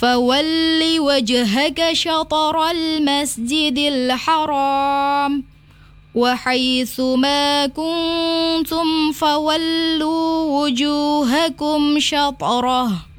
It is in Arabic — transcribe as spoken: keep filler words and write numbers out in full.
فول وجهك شطر المسجد الحرام وحيث ما كنتم فولوا وجوهكم شطره